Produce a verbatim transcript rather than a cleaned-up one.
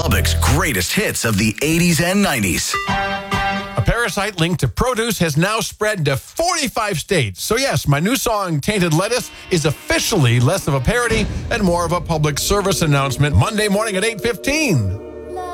Lubbock's greatest hits of the eighties and nineties. A parasite linked to produce has now spread to forty-five states. So yes, my new song, Tainted Lettuce, is officially less of a parody and more of a public service announcement Monday morning at eight fifteen.